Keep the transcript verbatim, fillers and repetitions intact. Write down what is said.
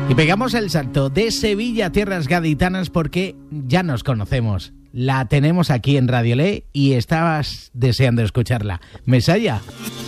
Y pegamos el salto de Sevilla a tierras gaditanas porque ya nos conocemos. La tenemos aquí en Radio Le y estabas deseando escucharla. Mesaya.